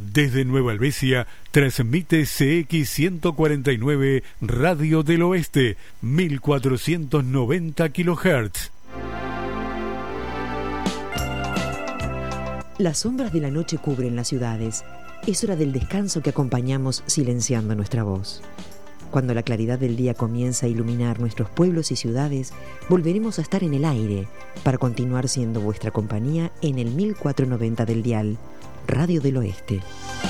Desde Nueva Helvecia, transmite CX149 Radio del Oeste, 1490 kHz. Las sombras de la noche cubren las ciudades. Es hora del descanso que acompañamos silenciando nuestra voz. Cuando la claridad del día comienza a iluminar nuestros pueblos y ciudades, volveremos a estar en el aire para continuar siendo vuestra compañía en el 1490 del dial, Radio del Oeste.